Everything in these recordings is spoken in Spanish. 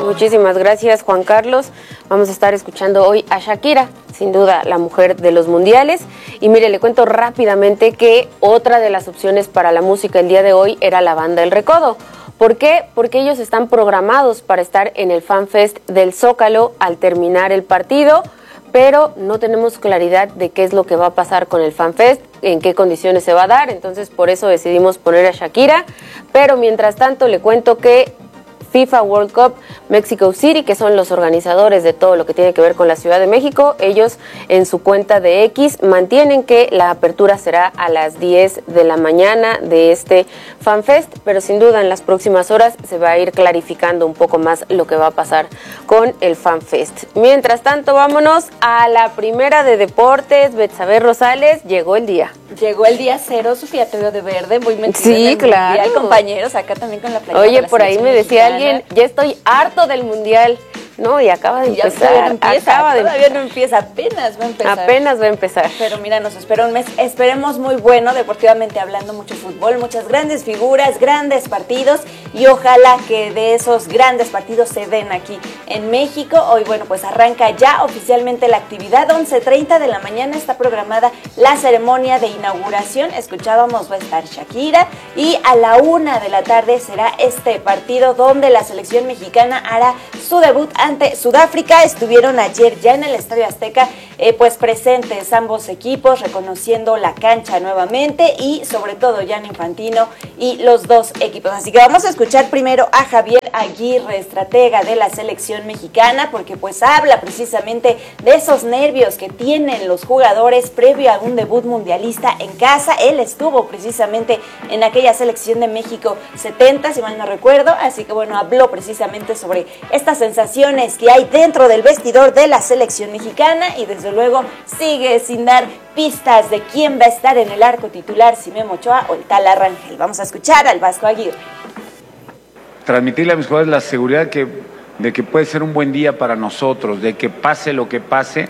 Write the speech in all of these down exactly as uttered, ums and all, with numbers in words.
Muchísimas gracias, Juan Carlos. Vamos a estar escuchando hoy a Shakira, sin duda la mujer de los mundiales. Y mire, le cuento rápidamente que otra de las opciones para la música el día de hoy era la banda El Recodo. ¿Por qué? Porque ellos están programados para estar en el FanFest del Zócalo al terminar el partido, pero no tenemos claridad de qué es lo que va a pasar con el FanFest, en qué condiciones se va a dar, entonces por eso decidimos poner a Shakira. Pero mientras tanto le cuento que FIFA World Cup Mexico City, que son los organizadores de todo lo que tiene que ver con la Ciudad de México, ellos en su cuenta de X mantienen que la apertura será a las diez de la mañana de este FanFest, pero sin duda en las próximas horas se va a ir clarificando un poco más lo que va a pasar con el FanFest. Mientras tanto, vámonos a la primera de deportes. Betsabe Rosales, llegó el día. Llegó el día cero, Sofía, te veo de verde, muy mentira. Sí, claro. Mundial, compañeros, acá también con la playera. Oye, por ahí me decía alguien, ya estoy harto del mundial. No, y acaba de empezar. Todavía no empieza, acaba de todavía no empieza, apenas va a empezar. Apenas va a empezar. Pero mira, nos espera un mes, esperemos muy bueno, deportivamente hablando, mucho fútbol, muchas grandes figuras, grandes partidos, y ojalá que de esos grandes partidos se den aquí en México. Hoy, bueno, pues arranca ya oficialmente la actividad, once treinta de la mañana está programada la ceremonia de inauguración, escuchábamos, va a estar Shakira, y a la una de la tarde será este partido donde la selección mexicana hará su debut ante Sudáfrica. Estuvieron ayer ya en el Estadio Azteca eh, pues presentes ambos equipos, reconociendo la cancha nuevamente, y sobre todo Gianni Infantino y los dos equipos. Así que vamos a escuchar primero a Javier Aguirre, estratega de la selección mexicana, porque pues habla precisamente de esos nervios que tienen los jugadores previo a un debut mundialista en casa. Él estuvo precisamente en aquella selección de México setenta, si mal no recuerdo, así que bueno, habló precisamente sobre estas sensaciones que hay dentro del vestidor de la selección mexicana, y desde luego sigue sin dar pistas de quién va a estar en el arco titular, si Memo Ochoa o el Tala Rangel. Vamos a escuchar al Vasco Aguirre. Transmitirle a mis jugadores la seguridad que, de que puede ser un buen día para nosotros, de que pase lo que pase,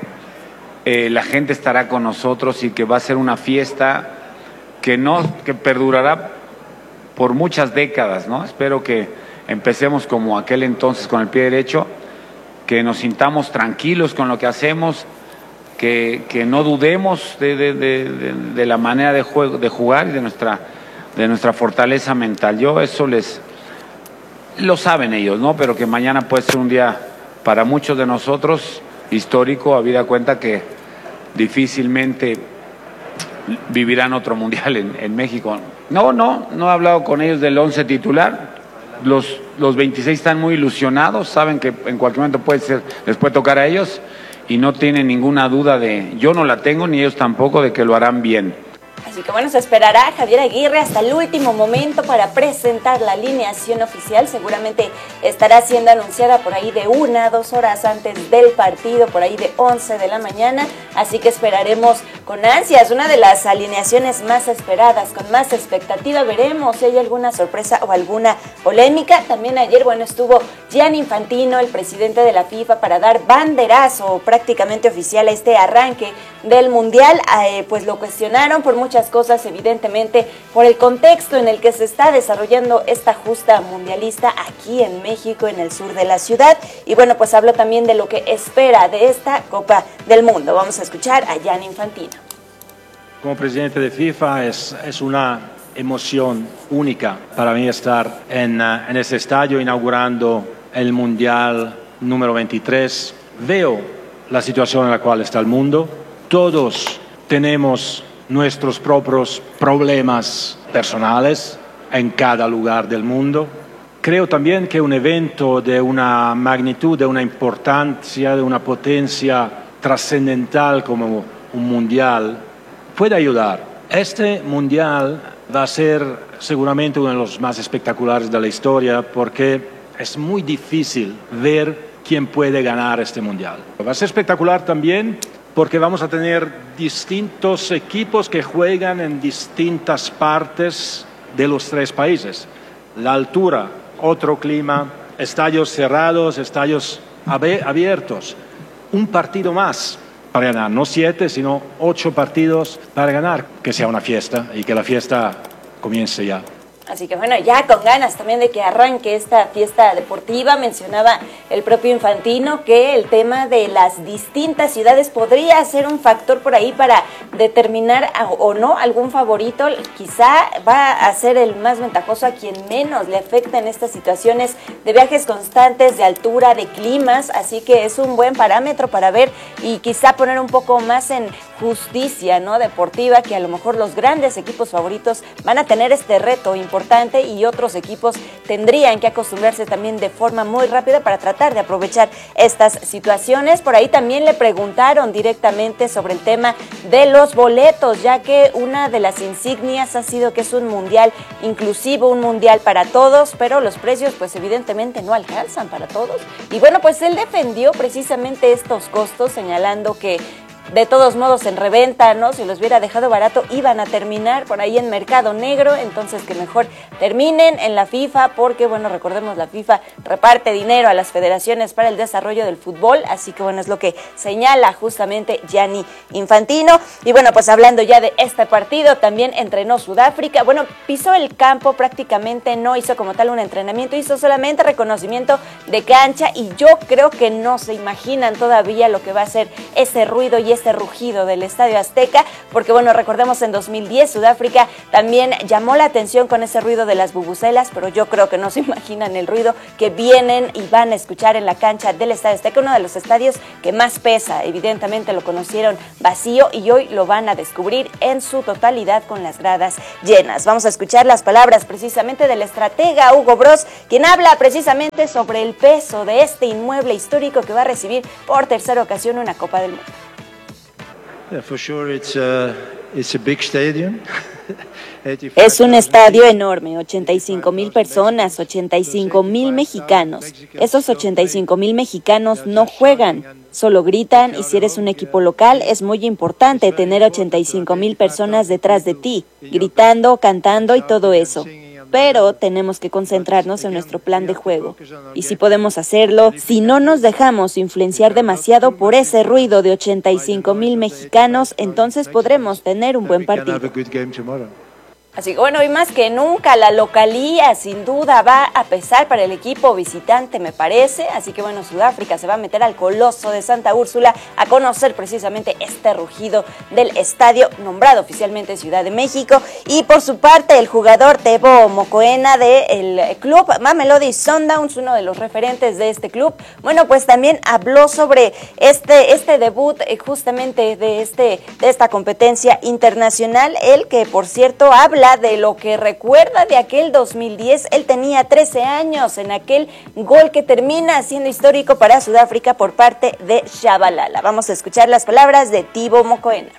eh, la gente estará con nosotros y que va a ser una fiesta que, no, que perdurará por muchas décadas, ¿no? Espero que empecemos como aquel entonces con el pie derecho, que nos sintamos tranquilos con lo que hacemos, que, que no dudemos de, de, de, de, de la manera de, juego, de jugar y de nuestra, de nuestra fortaleza mental. Yo eso les lo saben ellos, ¿no? Pero que mañana puede ser un día para muchos de nosotros histórico, habida cuenta que difícilmente vivirán otro mundial en, en México. No, no, no he hablado con ellos del once titular. Los, los veintiséis están muy ilusionados, saben que en cualquier momento puede ser, les puede tocar a ellos, y no tienen ninguna duda de, yo no la tengo ni ellos tampoco, de que lo harán bien. Así que bueno, se esperará a Javier Aguirre hasta el último momento para presentar la alineación oficial. Seguramente estará siendo anunciada por ahí de una, dos horas antes del partido, por ahí de once de la mañana. Así que esperaremos con ansias, una de las alineaciones más esperadas, con más expectativa. Veremos si hay alguna sorpresa o alguna polémica. También ayer, bueno, estuvo Gianni Infantino, el presidente de la FIFA, para dar banderazo prácticamente oficial a este arranque del Mundial. Eh, pues lo cuestionaron por muchas cosas, evidentemente por el contexto en el que se está desarrollando esta justa mundialista aquí en México, en el sur de la ciudad, y bueno, pues habló también de lo que espera de esta Copa del Mundo. Vamos a escuchar a Gianni Infantino. Como presidente de FIFA es, es una emoción única para mí estar en, uh, en este estadio inaugurando el Mundial número veintitrés. Veo la situación en la cual está el mundo. Todos tenemos nuestros propios problemas personales en cada lugar del mundo. Creo también que un evento de una magnitud, de una importancia, de una potencia trascendental como un mundial puede ayudar. Este mundial va a ser seguramente uno de los más espectaculares de la historia, porque es muy difícil ver quién puede ganar este mundial. Va a ser espectacular también porque vamos a tener distintos equipos que juegan en distintas partes de los tres países. La altura, otro clima, estadios cerrados, estadios abiertos. Un partido más para ganar, no siete, sino ocho partidos para ganar. Que sea una fiesta y que la fiesta comience ya. Así que bueno, ya con ganas también de que arranque esta fiesta deportiva. Mencionaba el propio Infantino que el tema de las distintas ciudades podría ser un factor por ahí para determinar a, o no algún favorito. Quizá va a ser el más ventajoso a quien menos le afecten estas situaciones de viajes constantes, de altura, de climas. Así que es un buen parámetro para ver y quizá poner un poco más en justicia, ¿no?, deportiva, que a lo mejor los grandes equipos favoritos van a tener este reto importante y otros equipos tendrían que acostumbrarse también de forma muy rápida para tratar de aprovechar estas situaciones. Por ahí también le preguntaron directamente sobre el tema de los boletos, ya que una de las insignias ha sido que es un mundial inclusivo, un mundial para todos, pero los precios pues evidentemente no alcanzan para todos. Y bueno, pues él defendió precisamente estos costos, señalando que de todos modos en reventa, ¿no?, si los hubiera dejado barato iban a terminar por ahí en mercado negro, entonces que mejor terminen en la FIFA, porque bueno, recordemos, la FIFA reparte dinero a las federaciones para el desarrollo del fútbol, así que bueno, es lo que señala justamente Gianni Infantino. Y bueno, pues hablando ya de este partido, también entrenó Sudáfrica, bueno, pisó el campo prácticamente, no hizo como tal un entrenamiento, hizo solamente reconocimiento de cancha, y yo creo que no se imaginan todavía lo que va a ser ese ruido y este rugido del Estadio Azteca, porque bueno, recordemos en dos mil diez Sudáfrica también llamó la atención con ese ruido de las bubucelas, pero yo creo que no se imaginan el ruido que vienen y van a escuchar en la cancha del Estadio Azteca, uno de los estadios que más pesa. Evidentemente lo conocieron vacío y hoy lo van a descubrir en su totalidad con las gradas llenas. Vamos a escuchar las palabras precisamente del estratega Hugo Broos, quien habla precisamente sobre el peso de este inmueble histórico que va a recibir por tercera ocasión una Copa del Mundo. Yeah, for sure it's a, it's a big stadium. Es un estadio enorme, ochenta y cinco mil personas, ochenta y cinco mil mexicanos. Esos ochenta y cinco mil mexicanos no juegan, solo gritan, y si eres un equipo local es muy importante tener ochenta y cinco mil personas detrás de ti, gritando, cantando y todo eso. Pero tenemos que concentrarnos en nuestro plan de juego. Y si podemos hacerlo, si no nos dejamos influenciar demasiado por ese ruido de ochenta y cinco mil mexicanos, entonces podremos tener un buen partido. Así que bueno, y más que nunca la localía sin duda va a pesar para el equipo visitante, me parece. Así que bueno, Sudáfrica se va a meter al Coloso de Santa Úrsula a conocer precisamente este rugido del estadio nombrado oficialmente Ciudad de México. Y por su parte, el jugador Tebogo Mokoena del club Mamelodi Sundowns, uno de los referentes de este club, bueno, pues también habló sobre este, este debut eh, justamente de, este, de esta competencia internacional. Él, que por cierto habla de lo que recuerda de aquel dos mil diez, él tenía trece años en aquel gol que termina siendo histórico para Sudáfrica por parte de Shabalala. Vamos a escuchar las palabras de Tebogo Mokoena.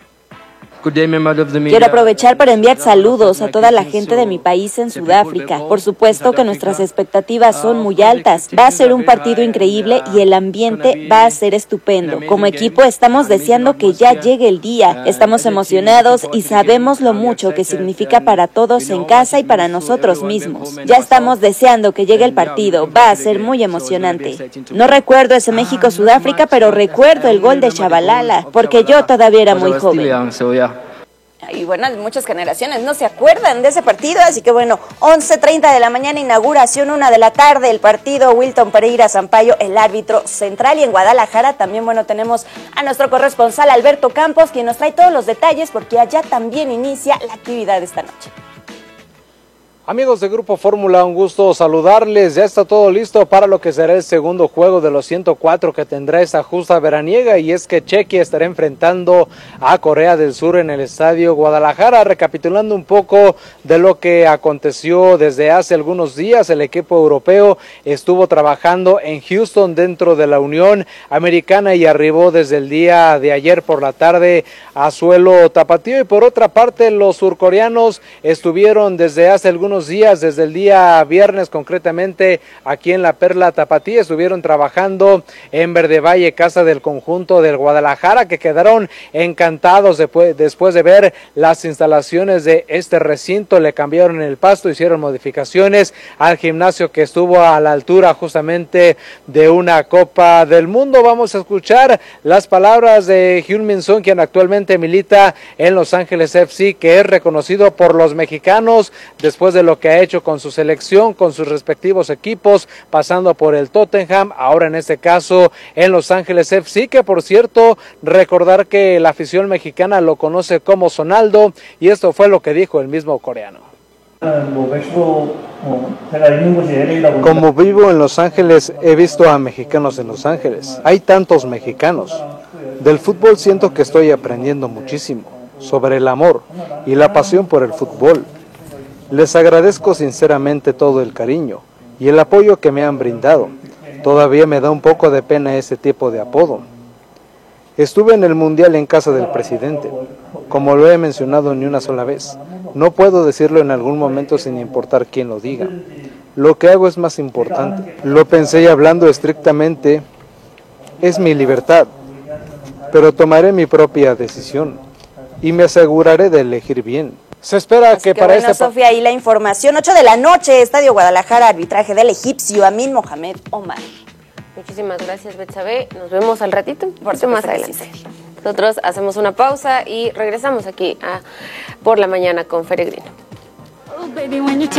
Quiero aprovechar para enviar saludos a toda la gente de mi país en Sudáfrica. Por supuesto que nuestras expectativas son muy altas. Va a ser un partido increíble y el ambiente va a ser estupendo. Como equipo estamos deseando que ya llegue el día. Estamos emocionados y sabemos lo mucho que significa para todos en casa y para nosotros mismos. Ya estamos deseando que llegue el partido. Va a ser muy emocionante. No recuerdo ese México-Sudáfrica, pero recuerdo el gol de Shabalala, porque yo todavía era muy joven. Y bueno, muchas generaciones no se acuerdan de ese partido, así que bueno, once treinta de la mañana, inauguración, una de la tarde, el partido. Wilton Pereira Sampaio, el árbitro central. Y en Guadalajara también, bueno, tenemos a nuestro corresponsal Alberto Campos, quien nos trae todos los detalles, porque allá también inicia la actividad esta noche. Amigos de Grupo Fórmula, un gusto saludarles. Ya está todo listo para lo que será el segundo juego de los ciento cuatro que tendrá esta justa veraniega, y es que Chequia estará enfrentando a Corea del Sur en el Estadio Guadalajara. Recapitulando un poco de lo que aconteció desde hace algunos días, el equipo europeo estuvo trabajando en Houston dentro de la Unión Americana y arribó desde el día de ayer por la tarde a suelo tapatío. Y por otra parte, los surcoreanos estuvieron desde hace algunos días, desde el día viernes concretamente, aquí en la Perla Tapatía, estuvieron trabajando en Verde Valle, casa del conjunto del Guadalajara, que quedaron encantados después, después de ver las instalaciones de este recinto. Le cambiaron el pasto, hicieron modificaciones al gimnasio, que estuvo a la altura justamente de una Copa del Mundo. Vamos a escuchar las palabras de Heung-min Son, quien actualmente milita en Los Ángeles F C, que es reconocido por los mexicanos después de de lo que ha hecho con su selección, con sus respectivos equipos, pasando por el Tottenham, ahora en este caso en Los Ángeles F C, que por cierto, recordar que la afición mexicana lo conoce como Sonaldo, y esto fue lo que dijo el mismo coreano. Como vivo en Los Ángeles, he visto a mexicanos en Los Ángeles. Hay tantos mexicanos. Del fútbol siento que estoy aprendiendo muchísimo sobre el amor y la pasión por el fútbol. Les agradezco sinceramente todo el cariño y el apoyo que me han brindado. Todavía me da un poco de pena ese tipo de apodo. Estuve en el Mundial en casa del presidente, como lo he mencionado ni una sola vez. No puedo decirlo en algún momento sin importar quién lo diga. Lo que hago es más importante. Lo pensé y hablando estrictamente, es mi libertad, pero tomaré mi propia decisión y me aseguraré de elegir bien. Se espera Así que, que para bueno, este... Sofía, ahí la información. ocho de la noche, Estadio Guadalajara, arbitraje del egipcio Amin Mohamed Omar. Muchísimas gracias, Betsabe. Nos vemos al ratito, por supuesto más que adelante. sí. Nosotros hacemos una pausa y regresamos aquí a Por la Mañana con Feregrino. Oh, baby, when you